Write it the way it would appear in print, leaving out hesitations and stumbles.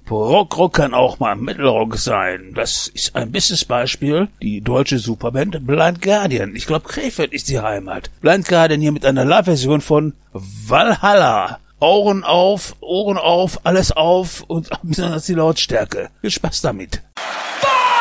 Rock kann auch mal Metal-Rock sein. Das ist ein bestes Beispiel. Die deutsche Superband Blind Guardian. Ich glaube, Krefeld ist die Heimat. Blind Guardian hier mit einer Live-Version von Valhalla. Ohren auf, alles auf und besonders die Lautstärke. Viel Spaß damit.